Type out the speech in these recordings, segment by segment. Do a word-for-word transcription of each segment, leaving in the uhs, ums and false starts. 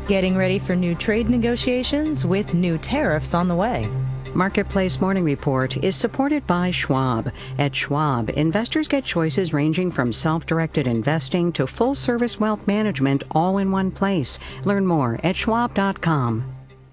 Getting ready for new trade negotiations with new tariffs on the way. Marketplace Morning Report is supported by Schwab. At Schwab, investors get choices ranging from self-directed investing to full-service wealth management all in one place. Learn more at schwab dot com.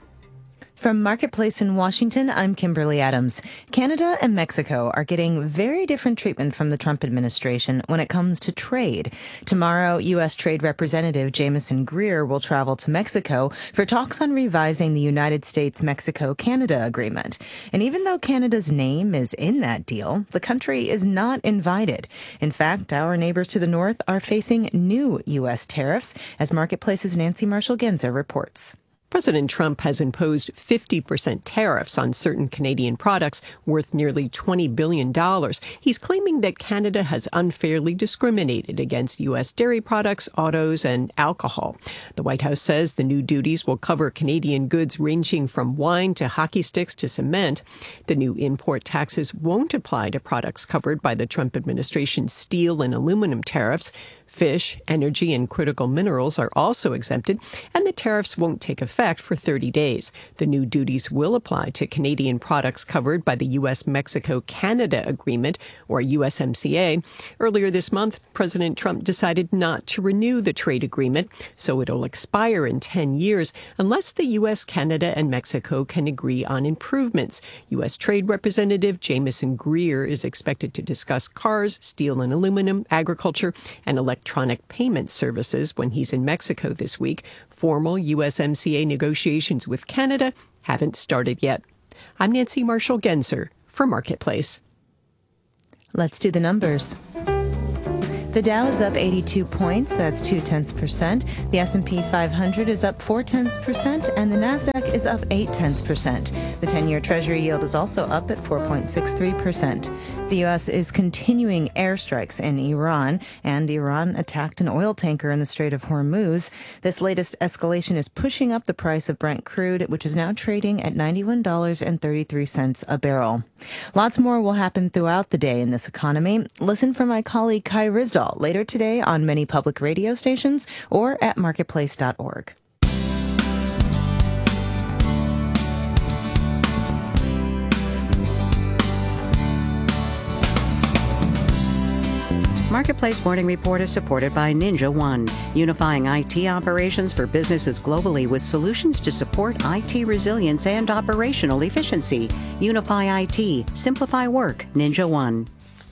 From Marketplace in Washington, I'm Kimberly Adams. Canada and Mexico are getting very different treatment from the Trump administration when it comes to trade. Tomorrow, U S. Trade Representative Jamieson Greer will travel to Mexico for talks on revising the United States-Mexico-Canada agreement. And even though Canada's name is in that deal, the country is not invited. In fact, our neighbors to the north are facing new U S tariffs, as Marketplace's Nancy Marshall-Genzer reports. President Trump has imposed fifty percent tariffs on certain Canadian products worth nearly twenty billion dollars. He's claiming that Canada has unfairly discriminated against U S dairy products, autos, and alcohol. The White House says the new duties will cover Canadian goods ranging from wine to hockey sticks to cement. The new import taxes won't apply to products covered by the Trump administration's steel and aluminum tariffs. Fish, energy, and critical minerals are also exempted, and the tariffs won't take effect for thirty days. The new duties will apply to Canadian products covered by the U S Mexico-Canada Agreement, or U S M C A. Earlier this month, President Trump decided not to renew the trade agreement, so it'll expire in ten years unless the U S, Canada, and Mexico can agree on improvements. U S. Trade Representative Jamieson Greer is expected to discuss cars, steel and aluminum, agriculture, and electronics. electronic payment services when he's in Mexico this week. Formal U S M C A negotiations with Canada haven't started yet. I'm Nancy Marshall-Genzer for Marketplace. Let's do the numbers. The Dow is up eighty-two points, that's two tenths percent. The S and P five hundred is up four tenths percent, and the Nasdaq is up eight tenths percent. The ten-year Treasury yield is also up at four point six three percent. The U S is continuing airstrikes in Iran, and Iran attacked an oil tanker in the Strait of Hormuz. This latest escalation is pushing up the price of Brent crude, which is now trading at ninety-one dollars and thirty-three cents a barrel. Lots more will happen throughout the day in this economy. Listen for my colleague Kai Risdall later today on many public radio stations or at marketplace dot org. Marketplace Morning Report is supported by Ninja One, unifying I T operations for businesses globally with solutions to support I T resilience and operational efficiency. Unify I T, simplify work, Ninja One.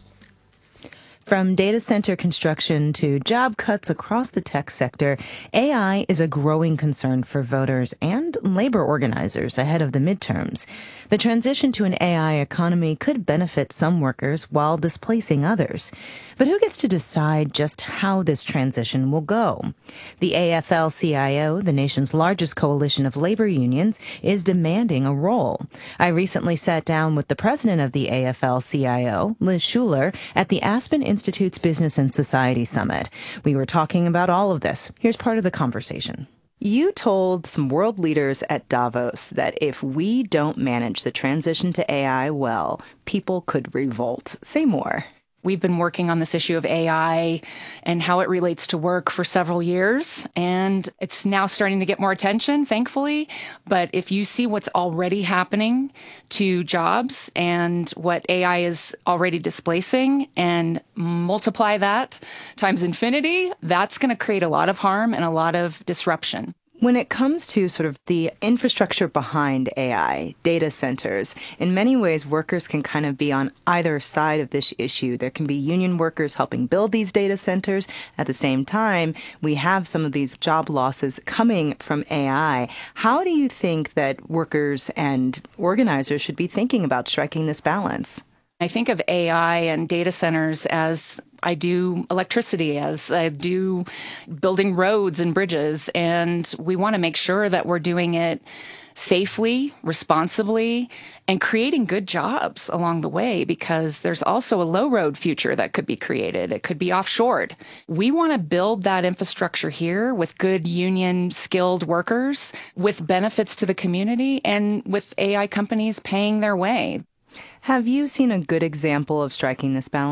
From data center construction to job cuts across the tech sector, A I is a growing concern for voters and labor organizers ahead of the midterms. The transition to an A I economy could benefit some workers while displacing others. But who gets to decide just how this transition will go? The A F L C I O, the nation's largest coalition of labor unions, is demanding a role. I recently sat down with the president of the A F L C I O, Liz Schuler, at the Aspen Institute's Business and Society Summit. We were talking about all of this. Here's part of the conversation. You told some world leaders at Davos that if we don't manage the transition to A I well, people could revolt. Say more. We've been working on this issue of A I and how it relates to work for several years, and it's now starting to get more attention, thankfully. But if you see what's already happening to jobs and what A I is already displacing and multiply that times infinity, that's going to create a lot of harm and a lot of disruption. When it comes to sort of the infrastructure behind A I, data centers, in many ways, workers can kind of be on either side of this issue. There can be union workers helping build these data centers. At the same time, we have some of these job losses coming from A I. How do you think that workers and organizers should be thinking about striking this balance? I think of A I and data centers as I do electricity, as I do building roads and bridges, and we want to make sure that we're doing it safely, responsibly, and creating good jobs along the way, because there's also a low-road future that could be created. It could be offshored. We want to build that infrastructure here with good union skilled workers, with benefits to the community, and with A I companies paying their way. Have you seen a good example of striking this balance?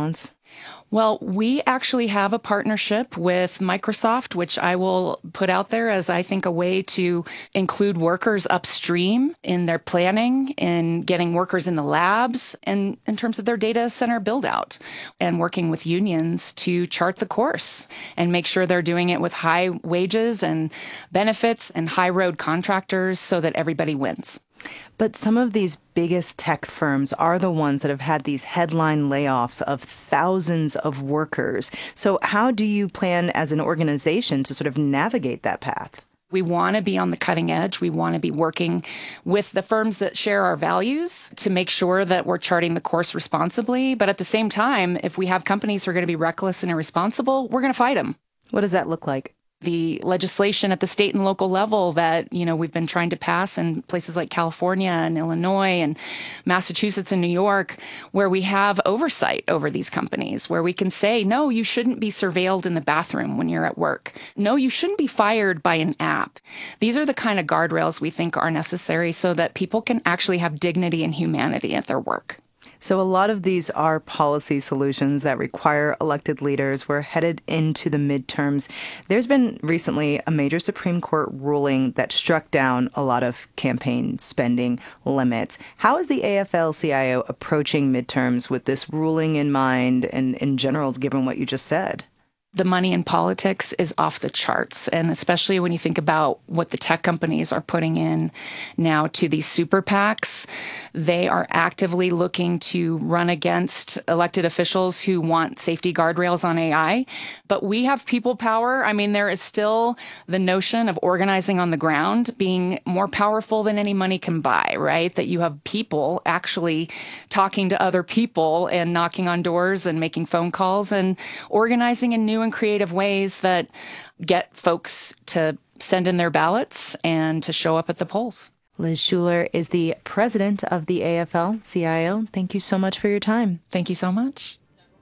Well, we actually have a partnership with Microsoft, which I will put out there as I think a way to include workers upstream in their planning, in getting workers in the labs, and in terms of their data center build out, and working with unions to chart the course and make sure they're doing it with high wages and benefits and high road contractors so that everybody wins. But some of these biggest tech firms are the ones that have had these headline layoffs of thousands of workers. So how do you plan as an organization to sort of navigate that path? We want to be on the cutting edge. We want to be working with the firms that share our values to make sure that we're charting the course responsibly. But at the same time, if we have companies who are going to be reckless and irresponsible, we're going to fight them. What does that look like? The legislation at the state and local level that, you know, we've been trying to pass in places like California and Illinois and Massachusetts and New York, where we have oversight over these companies, where we can say, no, you shouldn't be surveilled in the bathroom when you're at work. No, you shouldn't be fired by an app. These are the kind of guardrails we think are necessary so that people can actually have dignity and humanity at their work. So a lot of these are policy solutions that require elected leaders. We're headed into the midterms. There's been recently a major Supreme Court ruling that struck down a lot of campaign spending limits. How is the A F L C I O approaching midterms with this ruling in mind and in general, given what you just said? The money in politics is off the charts. And especially when you think about what the tech companies are putting in now to these super PACs, they are actively looking to run against elected officials who want safety guardrails on A I. But we have people power. I mean, there is still the notion of organizing on the ground being more powerful than any money can buy, right? That you have people actually talking to other people and knocking on doors and making phone calls and organizing in new and creative ways that get folks to send in their ballots and to show up at the polls. Liz Shuler is the president of the A F L C I O. Thank you so much for your time. Thank you so much.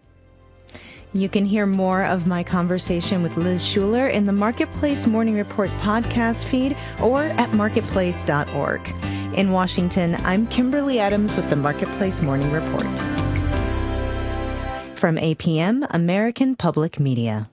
You can hear more of my conversation with Liz Shuler in the Marketplace Morning Report podcast feed or at marketplace dot org. In Washington, I'm Kimberly Adams with the Marketplace Morning Report. From A P M, American Public Media.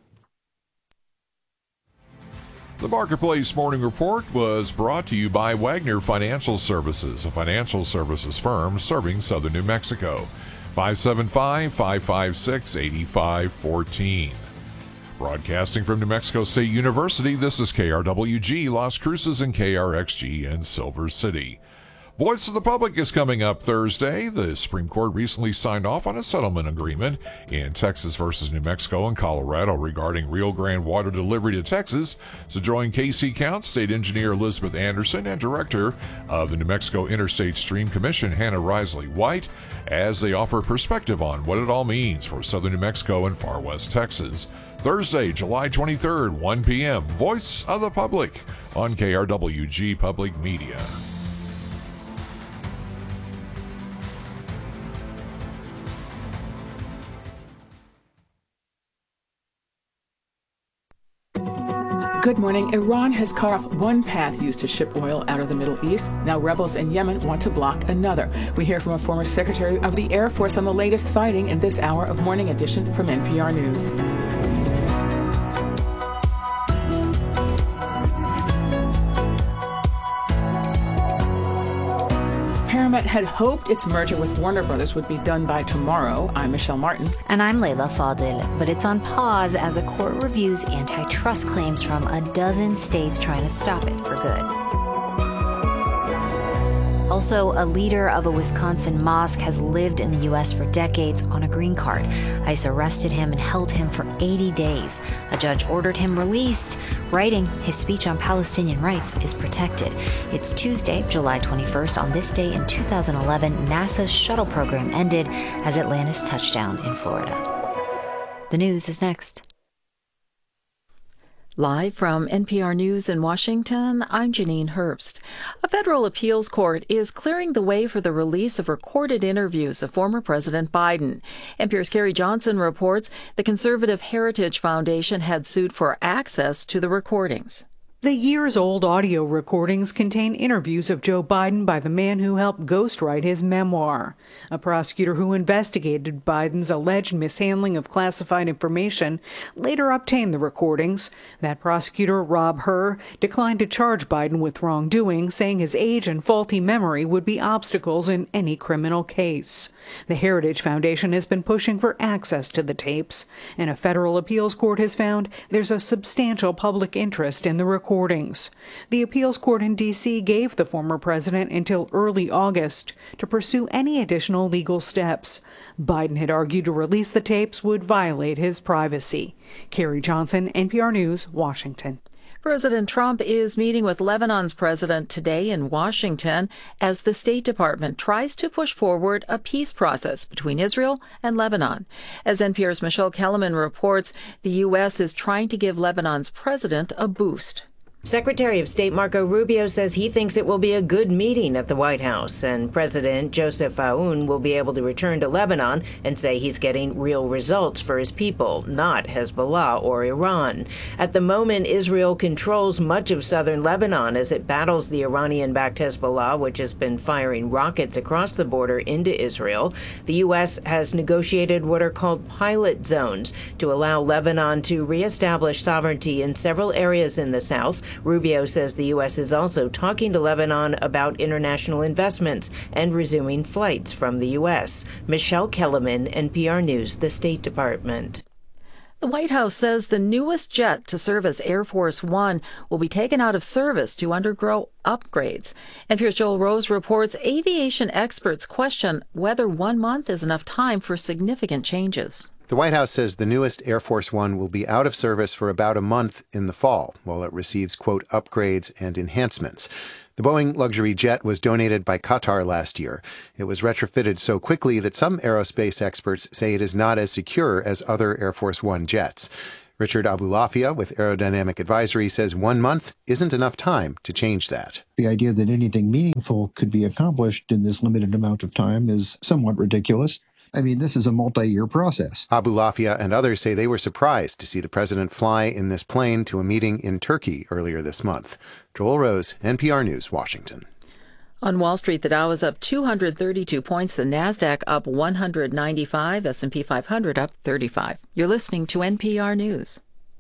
The Marketplace Morning Report was brought to you by Wagner Financial Services, a financial services firm serving southern New Mexico. five seven five, five five six, eight five one four. Broadcasting from New Mexico State University, this is K R W G Las Cruces and K R X G in Silver City. Voice of the Public is coming up Thursday. The Supreme Court recently signed off on a settlement agreement in Texas versus New Mexico and Colorado regarding Rio Grande water delivery to Texas. So join K C Count State Engineer Elizabeth Anderson and Director of the New Mexico Interstate Stream Commission, Hannah Risley White, as they offer perspective on what it all means for southern New Mexico and far west Texas. Thursday, July twenty-third, one p.m., Voice of the Public on K R W G Public Media. Good morning. Iran has cut off one path used to ship oil out of the Middle East. Now rebels in Yemen want to block another. We hear from a former Secretary of the Air Force on the latest fighting in this hour of Morning Edition from N P R News. Paramount had hoped its merger with Warner Brothers would be done by tomorrow. I'm Michelle Martin. And I'm Layla Fadil. But it's on pause as a court reviews antitrust claims from a dozen states trying to stop it for good. Also, a leader of a Wisconsin mosque has lived in the U S for decades on a green card. ICE arrested him and held him for eighty days. A judge ordered him released, writing his speech on Palestinian rights is protected. It's Tuesday, July twenty-first. On this day in two thousand eleven, NASA's shuttle program ended as it landed its touchdown in Florida. The news is next. Live from N P R News in Washington, I'm Janine Herbst. A federal appeals court is clearing the way for the release of recorded interviews of former President Biden. N P R's Carrie Johnson reports the Conservative Heritage Foundation had sued for access to the recordings. The years-old audio recordings contain interviews of Joe Biden by the man who helped ghostwrite his memoir. A prosecutor who investigated Biden's alleged mishandling of classified information later obtained the recordings. That prosecutor, Rob Hur, declined to charge Biden with wrongdoing, saying his age and faulty memory would be obstacles in any criminal case. The Heritage Foundation has been pushing for access to the tapes, and a federal appeals court has found there's a substantial public interest in the recordings. Recordings. The appeals court in D C gave the former president until early August to pursue any additional legal steps. Biden had argued to release the tapes would violate his privacy. Carrie Johnson, N P R News, Washington. President Trump is meeting with Lebanon's president today in Washington as the State Department tries to push forward a peace process between Israel and Lebanon. As N P R's Michelle Kellerman reports, the U S is trying to give Lebanon's president a boost. Secretary of State Marco Rubio says he thinks it will be a good meeting at the White House, and President Joseph Aoun will be able to return to Lebanon and say he's getting real results for his people, not Hezbollah or Iran. At the moment, Israel controls much of southern Lebanon as it battles the Iranian-backed Hezbollah, which has been firing rockets across the border into Israel. The U S has negotiated what are called pilot zones to allow Lebanon to reestablish sovereignty in several areas in the south. Rubio says the U S is also talking to Lebanon about international investments and resuming flights from the U S. Michelle Kellerman, N P R News, the State Department. The White House says the newest jet to serve as Air Force One will be taken out of service to undergo upgrades. N P R's Joel Rose reports aviation experts question whether one month is enough time for significant changes. The White House says the newest Air Force One will be out of service for about a month in the fall, while it receives, quote, upgrades and enhancements. The Boeing luxury jet was donated by Qatar last year. It was retrofitted so quickly that some aerospace experts say it is not as secure as other Air Force One jets. Richard Abulafia with Aerodynamic Advisory says one month isn't enough time to change that. The idea that anything meaningful could be accomplished in this limited amount of time is somewhat ridiculous. I mean, this is a multi-year process. Abulafia and others say they were surprised to see the president fly in this plane to a meeting in Turkey earlier this month. Joel Rose, N P R News, Washington. On Wall Street, the Dow is up two hundred thirty-two points, the Nasdaq up one hundred ninety-five, S and P five hundred up thirty-five. You're listening to N P R News.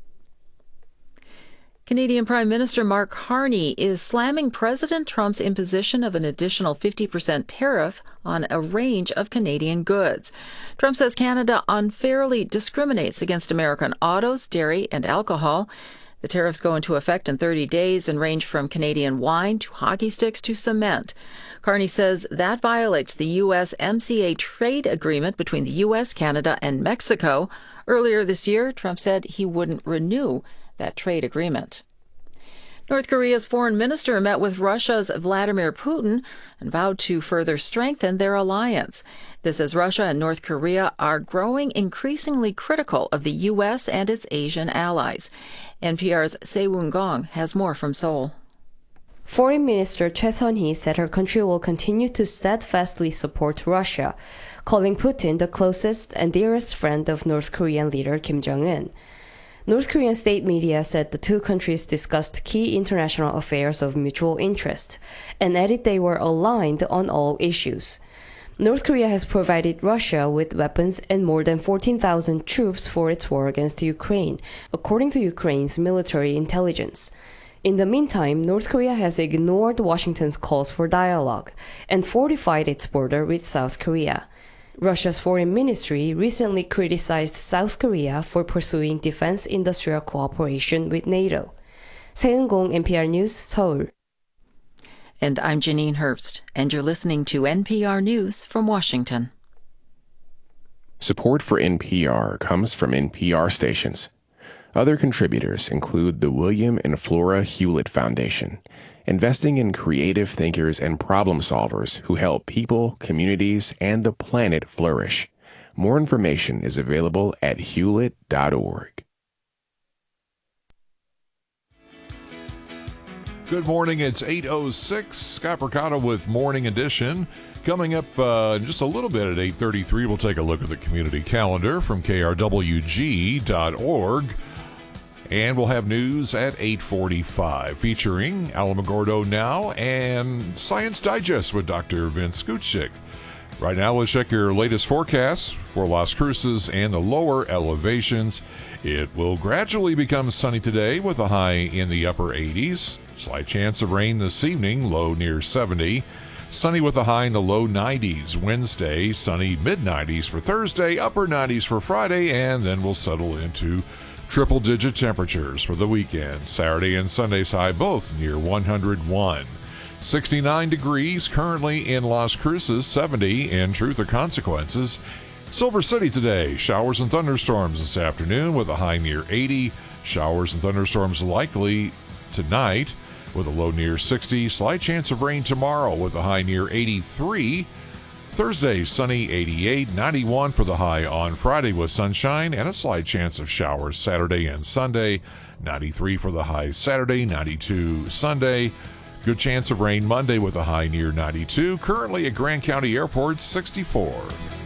Canadian Prime Minister Mark Carney is slamming President Trump's imposition of an additional fifty percent tariff on a range of Canadian goods. Trump says Canada unfairly discriminates against American autos, dairy, and alcohol. The tariffs go into effect in thirty days and range from Canadian wine to hockey sticks to cement. Carney says that violates the U S M C A trade agreement between the U S, Canada, and Mexico. Earlier this year, Trump said he wouldn't renew that trade agreement. North Korea's foreign minister met with Russia's Vladimir Putin and vowed to further strengthen their alliance. This as Russia and North Korea are growing increasingly critical of the U S and its Asian allies. N P R's Se-Woon Gong has more from Seoul. Foreign Minister Choi Sun-hee said her country will continue to steadfastly support Russia, calling Putin the closest and dearest friend of North Korean leader Kim Jong-un. North Korean state media said the two countries discussed key international affairs of mutual interest and added they were aligned on all issues. North Korea has provided Russia with weapons and more than fourteen thousand troops for its war against Ukraine, according to Ukraine's military intelligence. In the meantime, North Korea has ignored Washington's calls for dialogue and fortified its border with South Korea. Russia's foreign ministry recently criticized South Korea for pursuing defense industrial cooperation with NATO. 세은공, N P R News, Seoul. And I'm Janine Herbst, and you're listening to N P R News from Washington. Support for N P R comes from N P R stations. Other contributors include the William and Flora Hewlett Foundation, investing in creative thinkers and problem solvers who help people, communities, and the planet flourish. More information is available at hewlett dot org. Good morning. It's eight oh six. Scott Percotta with Morning Edition. Coming up uh, in just a little bit at eight thirty-three, we'll take a look at the community calendar from K R W G dot org. And we'll have news at eight forty-five featuring Alamogordo Now and Science Digest with Doctor Vince Gucic. Right now, let's check your latest forecasts for Las Cruces and the lower elevations. It will gradually become sunny today with a high in the upper eighties. Slight chance of rain this evening, low near seventy. Sunny with a high in the low nineties Wednesday, sunny mid nineties for Thursday, upper nineties for Friday, and then we'll settle into triple-digit temperatures for the weekend. Saturday and Sunday's high both near one hundred one. sixty-nine degrees currently in Las Cruces, seventy in Truth or Consequences. Silver City today, showers and thunderstorms this afternoon with a high near eighty. Showers and thunderstorms likely tonight with a low near sixty. Slight chance of rain tomorrow with a high near eighty-three. Thursday, sunny, eighty-eight, ninety-one for the high on Friday with sunshine and a slight chance of showers Saturday and Sunday. ninety-three for the high Saturday, ninety-two Sunday. Good chance of rain Monday with a high near ninety-two. Currently at Grand County Airport, sixty-four.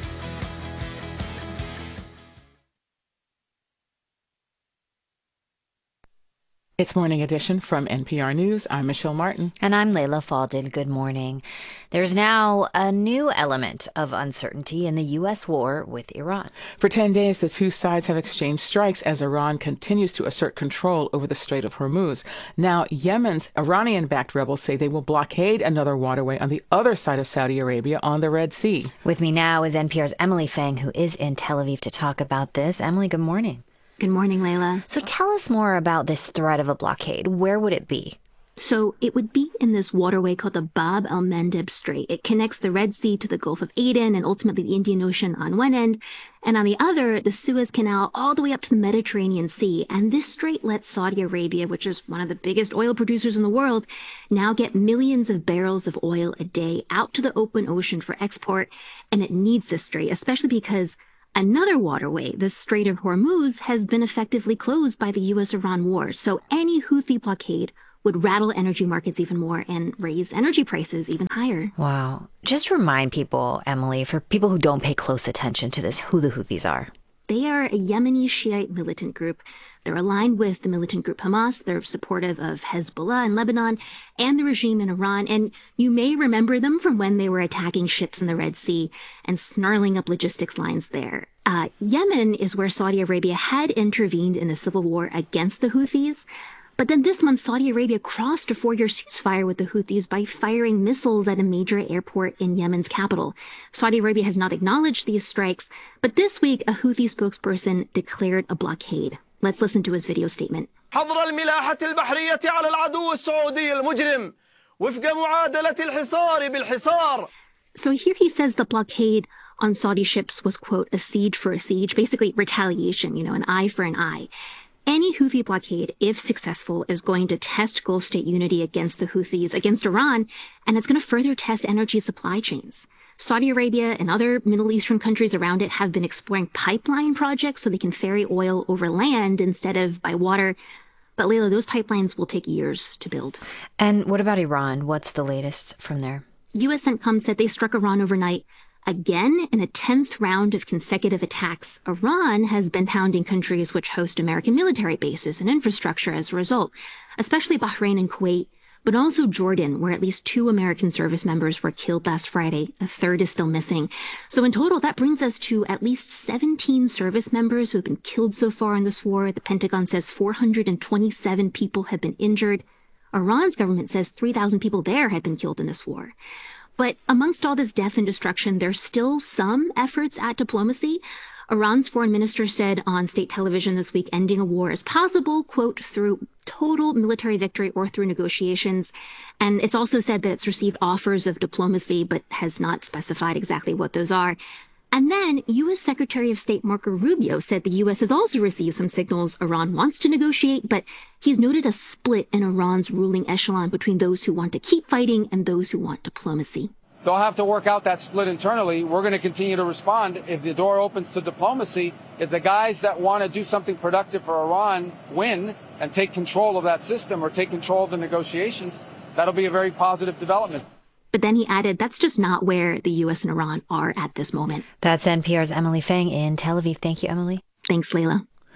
It's Morning Edition from N P R News. I'm Michelle Martin. And I'm Layla Faldin. Good morning. There's now a new element of uncertainty in the U S war with Iran. For ten days, the two sides have exchanged strikes as Iran continues to assert control over the Strait of Hormuz. Now, Yemen's Iranian-backed rebels say they will blockade another waterway on the other side of Saudi Arabia on the Red Sea. With me now is N P R's Emily Feng, who is in Tel Aviv to talk about this. Emily, good morning. Good morning, Layla. So tell us more about this threat of a blockade. Where would it be? So it would be in this waterway called the Bab el-Mandeb Strait. It connects the Red Sea to the Gulf of Aden and ultimately the Indian Ocean on one end, and on the other, the Suez Canal all the way up to the Mediterranean Sea. And this strait lets Saudi Arabia, which is one of the biggest oil producers in the world, now get millions of barrels of oil a day out to the open ocean for export. And it needs this strait, especially because another waterway, the Strait of Hormuz, has been effectively closed by the U S Iran war. So any Houthi blockade would rattle energy markets even more and raise energy prices even higher. Wow. Just remind people, Emily, for people who don't pay close attention to this, who the Houthis are. They are a Yemeni Shiite militant group. They're aligned with the militant group Hamas. They're supportive of Hezbollah in Lebanon and the regime in Iran. And you may remember them from when they were attacking ships in the Red Sea and snarling up logistics lines there. Uh, Yemen is where Saudi Arabia had intervened in the civil war against the Houthis. But then this month, Saudi Arabia crossed a four-year ceasefire with the Houthis by firing missiles at a major airport in Yemen's capital. Saudi Arabia has not acknowledged these strikes, but this week, a Houthi spokesperson declared a blockade. Let's listen to his video statement. حظر الملاحة البحرية على العدو السعودي المجرم وفق معادلة الحصار بالحصار. So here he says the blockade on Saudi ships was, quote, a siege for a siege, basically retaliation, you know, an eye for an eye. Any Houthi blockade, if successful, is going to test Gulf state unity against the Houthis, against Iran, and it's going to further test energy supply chains. Saudi Arabia and other Middle Eastern countries around it have been exploring pipeline projects so they can ferry oil over land instead of by water. But Layla, those pipelines will take years to build. And what about Iran? What's the latest from there? U S CENTCOM said they struck Iran overnight. Again, in a tenth round of consecutive attacks, Iran has been pounding countries which host American military bases and infrastructure as a result, especially Bahrain and Kuwait, but also Jordan, where at least two American service members were killed last Friday. A third is still missing. So in total, that brings us to at least seventeen service members who have been killed so far in this war. The Pentagon says four hundred twenty-seven people have been injured. Iran's government says three thousand people there have been killed in this war. But amongst all this death and destruction, there's still some efforts at diplomacy. Iran's foreign minister said on state television this week ending a war is possible, quote, through total military victory or through negotiations. And it's also said that it's received offers of diplomacy, but has not specified exactly what those are. And then U S Secretary of State Marco Rubio said the U S has also received some signals Iran wants to negotiate, but he's noted a split in Iran's ruling echelon between those who want to keep fighting and those who want diplomacy. They'll have to work out that split internally. We're going to continue to respond if the door opens to diplomacy. If the guys that want to do something productive for Iran win and take control of that system or take control of the negotiations, that'll be a very positive development. But then he added, that's just not where the U S and Iran are at this moment. That's N P R's Emily Feng in Tel Aviv. Thank you, Emily. Thanks, Layla.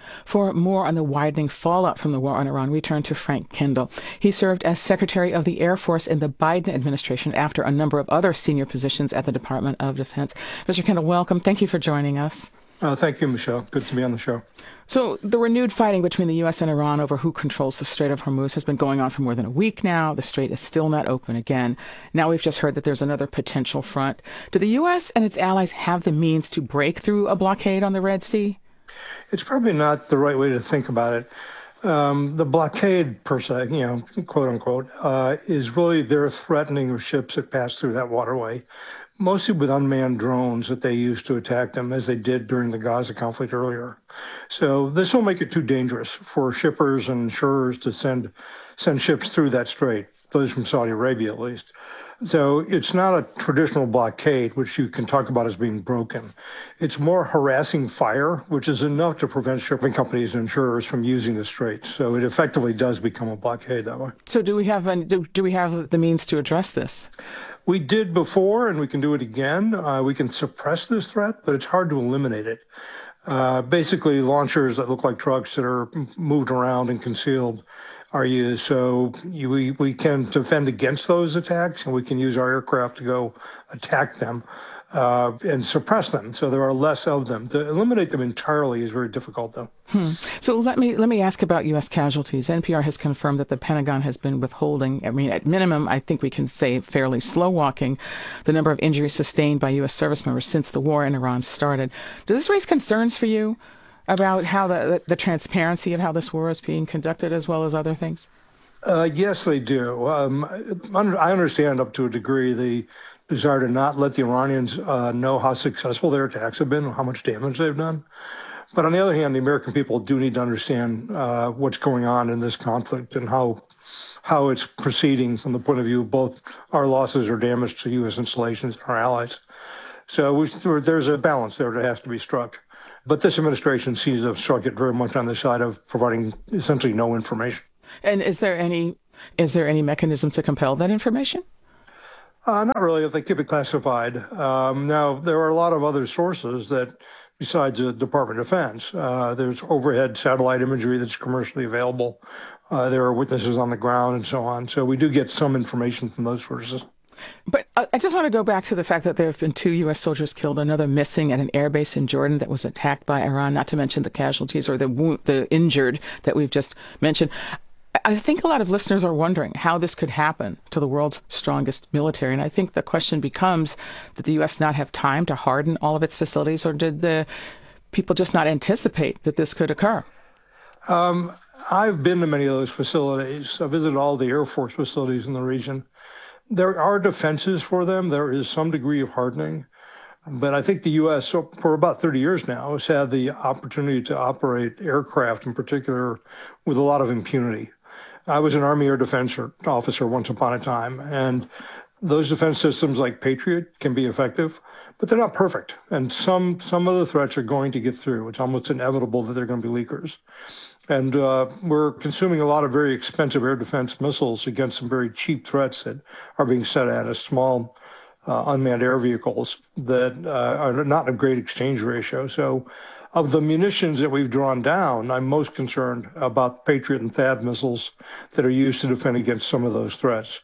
For more on the widening fallout from the war on Iran, we turn to Frank Kendall. He served as Secretary of the Air Force in the Biden administration after a number of other senior positions at the Department of Defense. Mister Kendall, welcome. Thank you for joining us. Uh, thank you, Michelle. Good to be on the show. So the renewed fighting between the U S and Iran over who controls the Strait of Hormuz has been going on for more than a week now. The strait is still not open again. Now we've just heard that there's another potential front. Do the U S and its allies have the means to break through a blockade on the Red Sea? It's probably not the right way to think about it. Um, the blockade, per se, you know, quote unquote, uh, is really their threatening of ships that pass through that waterway, mostly with unmanned drones that they use to attack them, as they did during the Gaza conflict earlier. So this will make it too dangerous for shippers and insurers to send send ships through that strait, those from Saudi Arabia at least. So it's not a traditional blockade, which you can talk about as being broken. It's more harassing fire, which is enough to prevent shipping companies and insurers from using the strait. So it effectively does become a blockade that way. So do we have an, do, do we have the means to address this? We did before, and we can do it again. Uh, we can suppress this threat, but it's hard to eliminate it. Uh, basically, launchers that look like trucks that are moved around and concealed are used. So you, we, we can defend against those attacks, and we can use our aircraft to go attack them uh, and suppress them, so there are less of them. To eliminate them entirely is very difficult, though. Hmm. So let me let me ask about U S casualties. N P R has confirmed that the Pentagon has been withholding, I mean, at minimum, I think we can say fairly slow walking, the number of injuries sustained by U S service members since the war in Iran started. Does this raise concerns for you about how the, the transparency of how this war is being conducted, as well as other things? Uh, yes, they do. Um, I understand up to a degree the desire to not let the Iranians uh, know how successful their attacks have been, how much damage they've done. But on the other hand, the American people do need to understand uh, what's going on in this conflict and how how it's proceeding from the point of view of both our losses or damage to U S installations and our allies. So we, there's a balance there that has to be struck. But this administration seems to have struck it very much on the side of providing essentially no information. And is there any is there any mechanism to compel that information? Uh, not really, if they keep it classified. Um, now, there are a lot of other sources that, besides the Department of Defense, uh, there's overhead satellite imagery that's commercially available. Uh, there are witnesses on the ground and so on. So we do get some information from those sources. But I just want to go back to the fact that there have been two U S soldiers killed, another missing at an airbase in Jordan that was attacked by Iran, not to mention the casualties or the wound, the injured that we've just mentioned. I think a lot of listeners are wondering how this could happen to the world's strongest military. And I think the question becomes, did the U S not have time to harden all of its facilities, or did the people just not anticipate that this could occur? Um, I've been to many of those facilities. I visited all the Air Force facilities in the region. There are defenses for them. There is some degree of hardening. But I think the U S, for about thirty years now, has had the opportunity to operate aircraft in particular with a lot of impunity. I was an Army Air Defense officer once upon a time, and those defense systems like Patriot can be effective, but they're not perfect. And some, some of the threats are going to get through. It's almost inevitable that they're going to be leakers. And uh, we're consuming a lot of very expensive air defense missiles against some very cheap threats that are being set at as small uh, unmanned air vehicles that uh, are not a great exchange ratio. So of the munitions that we've drawn down, I'm most concerned about Patriot and THAAD missiles that are used to defend against some of those threats.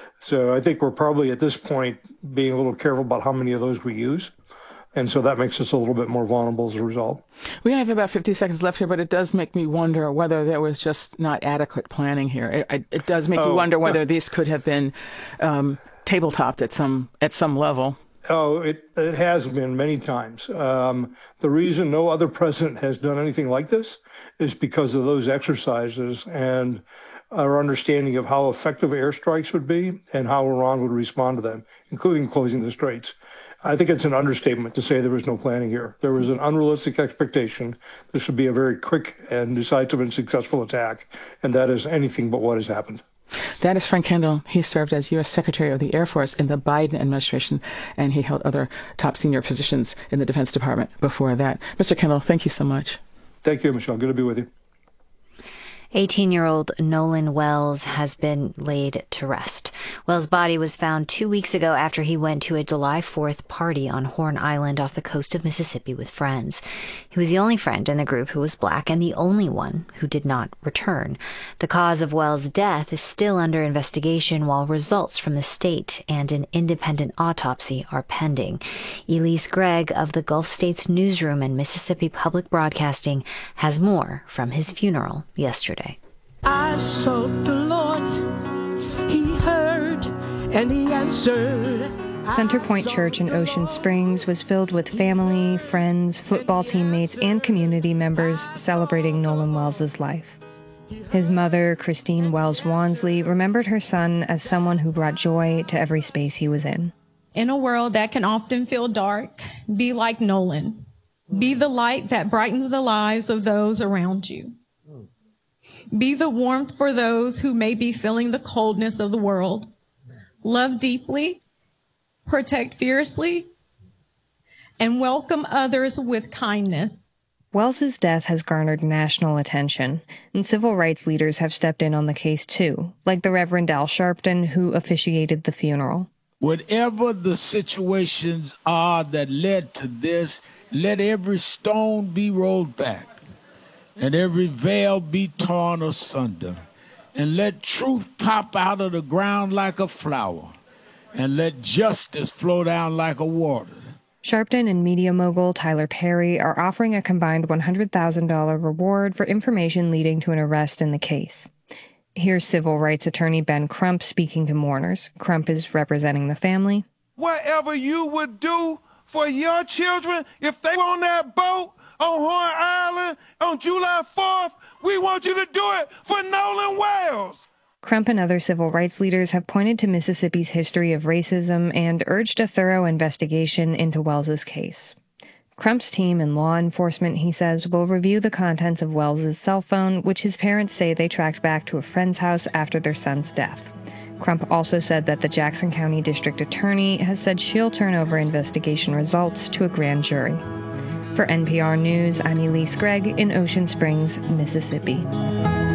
So I think we're probably at this point being a little careful about how many of those we use. And so that makes us a little bit more vulnerable as a result. We have about fifty seconds left here, but it does make me wonder whether there was just not adequate planning here. It, it does make oh, me wonder whether these could have been um, tabletopped at some at some level. Oh, it, it has been many times. Um, the reason no other president has done anything like this is because of those exercises and our understanding of how effective airstrikes would be and how Iran would respond to them, including closing the straits. I think it's an understatement to say there was no planning here. There was an unrealistic expectation. This would be a very quick and decisive and successful attack, and that is anything but what has happened. That is Frank Kendall. He served as U S Secretary of the Air Force in the Biden administration, and he held other top senior positions in the Defense Department before that. Mister Kendall, thank you so much. Thank you, Michelle. Good to be with you. eighteen-year-old Nolan Wells has been laid to rest. Wells' body was found two weeks ago after he went to a July fourth party on Horn Island off the coast of Mississippi with friends. He was the only friend in the group who was black and the only one who did not return. The cause of Wells' death is still under investigation while results from the state and an independent autopsy are pending. Elise Gregg of the Gulf States Newsroom and Mississippi Public Broadcasting has more from his funeral yesterday. I sought the Lord, he heard, and he answered. Centerpoint Church in Ocean Springs was filled with family, friends, football teammates, and community members celebrating Nolan Wells' life. His mother, Christine Wells Wansley, remembered her son as someone who brought joy to every space he was in. In a world that can often feel dark, be like Nolan. Be the light that brightens the lives of those around you. Be the warmth for those who may be feeling the coldness of the world. Love deeply, protect fiercely, and welcome others with kindness. Wells' death has garnered national attention, and civil rights leaders have stepped in on the case too, like the Reverend Al Sharpton, who officiated the funeral. Whatever the situations are that led to this, let every stone be rolled back, and every veil be torn asunder, and let truth pop out of the ground like a flower, and let justice flow down like a water. Sharpton and media mogul Tyler Perry are offering a combined one hundred thousand dollars reward for information leading to an arrest in the case. Here's civil rights attorney Ben Crump speaking to mourners. Crump is representing the family. Whatever you would do for your children, if they were on that boat on Horn Island on July fourth, we want you to do it for Nolan Wells. Crump and other civil rights leaders have pointed to Mississippi's history of racism and urged a thorough investigation into Wells's case. Crump's team and law enforcement, he says, will review the contents of Wells's cell phone, which his parents say they tracked back to a friend's house after their son's death. Crump also said that the Jackson County District Attorney has said she'll turn over investigation results to a grand jury. For N P R News, I'm Elise Gregg in Ocean Springs, Mississippi.